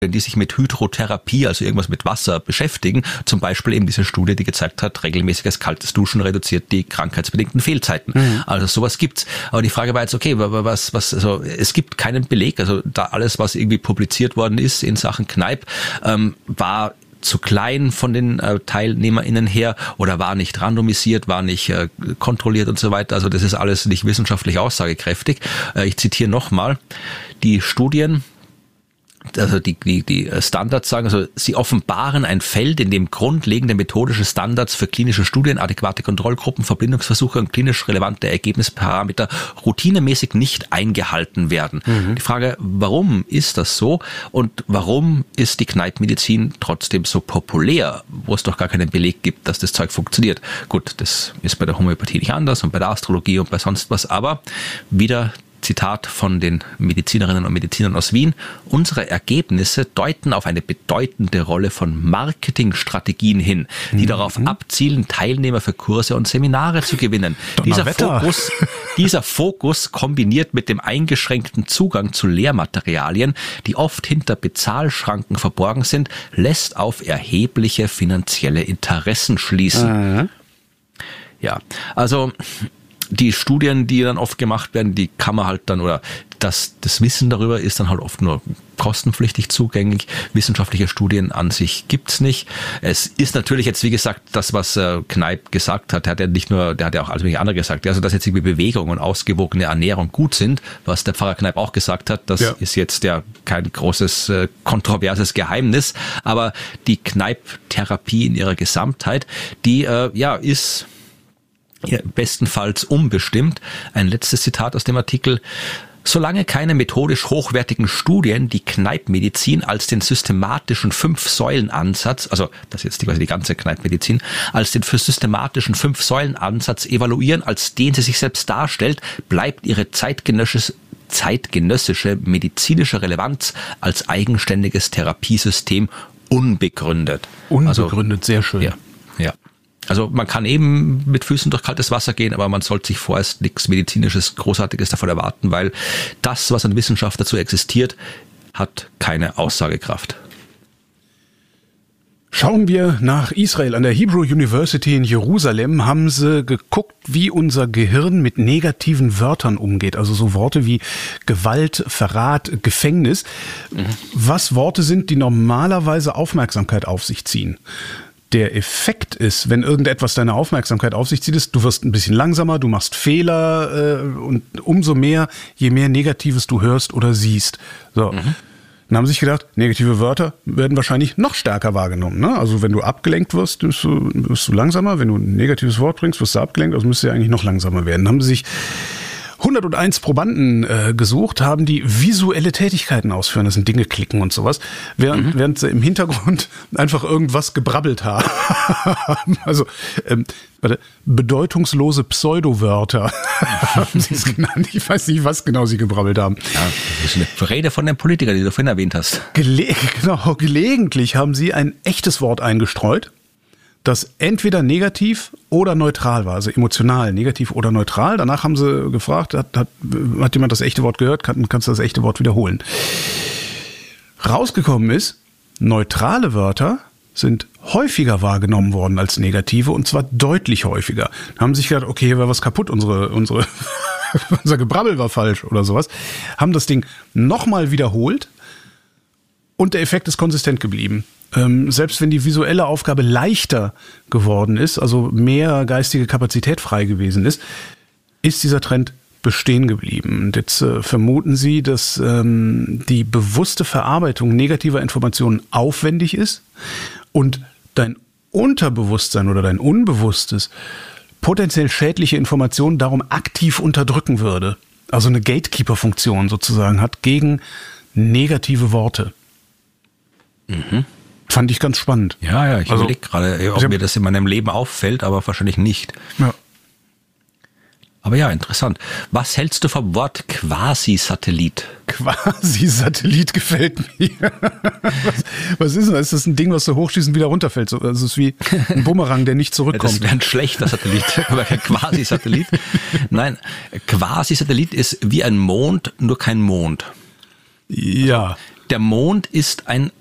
die sich mit Hydrotherapie, also irgendwas mit Wasser beschäftigen. Zum Beispiel eben diese Studie, die gezeigt hat, regelmäßiges kaltes Duschen reduziert die krankheitsbedingten Fehlzeiten. Also sowas gibt's. Aber die Frage war jetzt, okay, also es gibt keinen Beleg, also da alles, was irgendwie publiziert worden ist in Sachen Kneipp, war zu klein von den TeilnehmerInnen her oder war nicht randomisiert, war nicht kontrolliert und so weiter. Also das ist alles nicht wissenschaftlich aussagekräftig. Ich zitiere nochmal die Studien. Also die Standards sagen, also sie offenbaren ein Feld, in dem grundlegende methodische Standards für klinische Studien, adäquate Kontrollgruppen, Verblindungsversuche und klinisch relevante Ergebnisparameter routinemäßig nicht eingehalten werden. Die Frage, warum ist das so und warum ist die Kneippmedizin trotzdem so populär, wo es doch gar keinen Beleg gibt, dass das Zeug funktioniert? Gut, das ist bei der Homöopathie nicht anders und bei der Astrologie und bei sonst was, aber wieder Zitat von den Medizinerinnen und Medizinern aus Wien: Unsere Ergebnisse deuten auf eine bedeutende Rolle von Marketingstrategien hin, die darauf abzielen, Teilnehmer für Kurse und Seminare zu gewinnen. Dieser Fokus kombiniert mit dem eingeschränkten Zugang zu Lehrmaterialien, die oft hinter Bezahlschranken verborgen sind, lässt auf erhebliche finanzielle Interessen schließen. Ja, also die Studien, die dann oft gemacht werden, die kann man halt dann, oder das Wissen darüber ist dann halt oft nur kostenpflichtig zugänglich. Wissenschaftliche Studien an sich gibt's nicht. Es ist natürlich jetzt, wie gesagt, das, was Kneipp gesagt hat, der hat ja auch alles mögliche andere gesagt. Also, dass jetzt irgendwie Bewegung und ausgewogene Ernährung gut sind, was der Pfarrer Kneipp auch gesagt hat, das ist jetzt ja kein großes, kontroverses Geheimnis. Aber die Kneipp-Therapie in ihrer Gesamtheit, die, ist bestenfalls unbestimmt. Ein letztes Zitat aus dem Artikel: Solange keine methodisch hochwertigen Studien die Kneippmedizin als den systematischen 5-Säulen-Ansatz, also das ist jetzt quasi die ganze Kneippmedizin, als den für systematischen 5-Säulen-Ansatz evaluieren, als den sie sich selbst darstellt, bleibt ihre zeitgenössische medizinische Relevanz als eigenständiges Therapiesystem unbegründet. Unbegründet, sehr schön. Ja. Also man kann eben mit Füßen durch kaltes Wasser gehen, aber man sollte sich vorerst nichts Medizinisches Großartiges davon erwarten, weil das, was an Wissenschaft dazu existiert, hat keine Aussagekraft. Schauen wir nach Israel. An der Hebrew University in Jerusalem haben sie geguckt, wie unser Gehirn mit negativen Wörtern umgeht. Also so Worte wie Gewalt, Verrat, Gefängnis. Was Worte sind, die normalerweise Aufmerksamkeit auf sich ziehen. Der Effekt ist, wenn irgendetwas deine Aufmerksamkeit auf sich zieht, ist, du wirst ein bisschen langsamer, du machst Fehler und umso mehr, je mehr Negatives du hörst oder siehst. So. Dann haben sie sich gedacht, negative Wörter werden wahrscheinlich noch stärker wahrgenommen. Ne? Also wenn du abgelenkt wirst, wirst du langsamer. Wenn du ein negatives Wort bringst, wirst du abgelenkt. Also müsste ja eigentlich noch langsamer werden. Dann haben sie sich 101 Probanden gesucht, haben die visuelle Tätigkeiten ausführen, das sind Dinge klicken und sowas, während sie im Hintergrund einfach irgendwas gebrabbelt haben. Also bedeutungslose Pseudowörter haben sie es genannt. Ich weiß nicht, was genau sie gebrabbelt haben. Ja, das ist eine Rede von dem Politiker, die du vorhin erwähnt hast. Gelegentlich haben sie ein echtes Wort eingestreut, das entweder negativ oder neutral war, also emotional, negativ oder neutral. Danach haben sie gefragt, hat jemand das echte Wort gehört, kannst du das echte Wort wiederholen. Rausgekommen ist, neutrale Wörter sind häufiger wahrgenommen worden als negative, und zwar deutlich häufiger. Da haben sich gedacht, okay, hier war was kaputt, unser Gebrabbel war falsch oder sowas. Haben das Ding nochmal wiederholt und der Effekt ist konsistent geblieben. Selbst wenn die visuelle Aufgabe leichter geworden ist, also mehr geistige Kapazität frei gewesen ist dieser Trend bestehen geblieben. Und jetzt vermuten sie, dass die bewusste Verarbeitung negativer Informationen aufwendig ist und dein Unterbewusstsein oder dein Unbewusstes potenziell schädliche Informationen darum aktiv unterdrücken würde. Also eine Gatekeeper-Funktion sozusagen hat gegen negative Worte. Fand ich ganz spannend. Ja, ich überlege gerade, ob mir das in meinem Leben auffällt, aber wahrscheinlich nicht. Ja. Aber ja, interessant. Was hältst du vom Wort Quasi-Satellit? Quasi-Satellit gefällt mir. Was ist das? Ist das ein Ding, was so hochschießt und wieder runterfällt? So, also es ist wie ein Bumerang, der nicht zurückkommt. Das wäre ein schlechter Satellit, aber kein Quasi-Satellit. Nein, Quasi-Satellit ist wie ein Mond, nur kein Mond. Ja. Der Mond ist ein